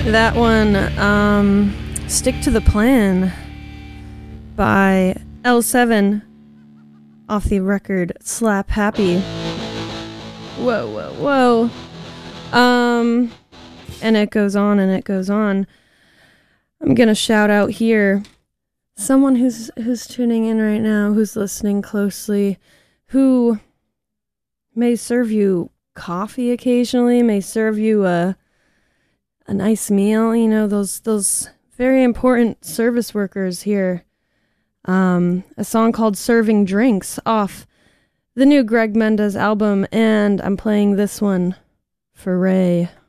That one, Stick to the Plan by L7 off the record Slap Happy. Whoa, whoa, whoa. And it goes on and it goes on. I'm gonna shout out here someone who's tuning in right now, who's listening closely, who may serve you coffee occasionally, may serve you a nice meal, you know, those very important service workers here. A song called Serving Drinks off the new Greg Mendez album, and I'm playing this one for Ray.